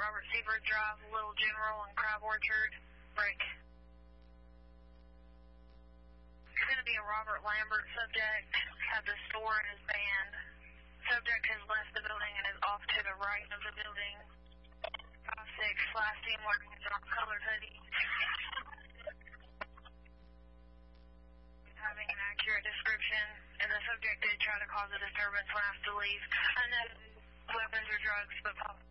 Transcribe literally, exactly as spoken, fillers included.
Robert Seabird Drive, Little General, and Crab Orchard. Break. It's going to be a Robert Lambert subject at the store and his band. Subject has left the building and is off to the right of the building. five six, last seen wearing a dark colored hoodie. Having an accurate description, and the subject did try to cause a disturbance when asked to leave. I know weapons or drugs, but possibly